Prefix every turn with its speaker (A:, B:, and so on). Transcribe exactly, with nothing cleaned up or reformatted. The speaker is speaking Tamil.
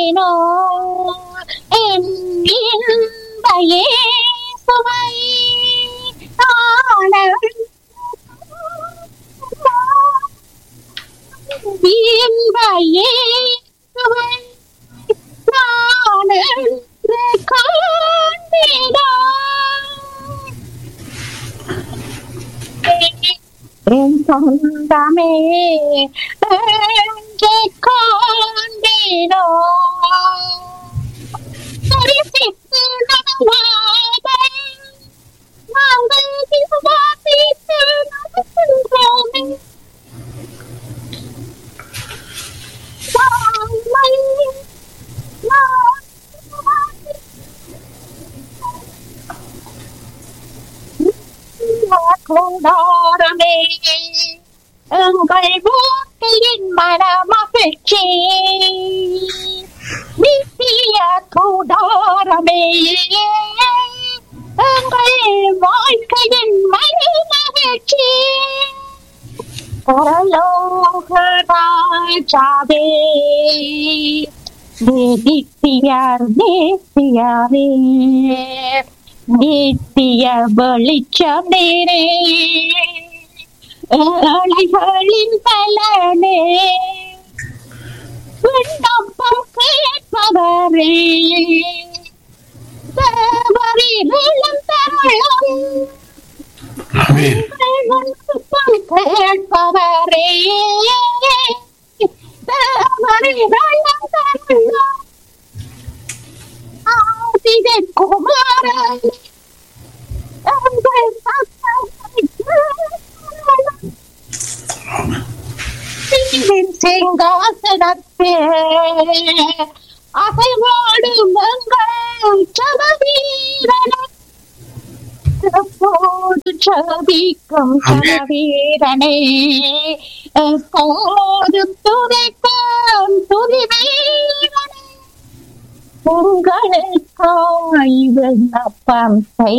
A: கொண்டேனோ என் இன்பையே சுவை இன்பையே சுவை நானென்று காண்பேனோ என் சொந்தமே என்று காண்பேனோ தரிசித்து நடுவாதை நாங்கள் விசுவாசித்து நடக்கின்றோமே நாங்கள் கொண்டாரமே எங்கள் வாழ்க்கையின் மன மகிழ்ச்சி நித்திய கூடாரமே எங்கள் வாழ்க்கையின் மன மகிழ்ச்சி பரலோக ராஜாவே நித்தியார் நித்தியாவே நித்திய வெளிச்சம் நீரே ஏழைகளின் பலனே விண்ணப்பம் கேட்பவரே தேவரிலும் தருளம் விண்ணப்பம் கேட்பவரே தேவரிலும் தருளம் ஆதிதன் குமாரன் சிங்காசனத்தே அசைவாடும் எங்கள் சபவீரனே எப்போது சபிக்கும் சபவீரனே எப்போது துதிக்கும் துதிவீரனே உங்களுக்காய் விண்ணப்பம்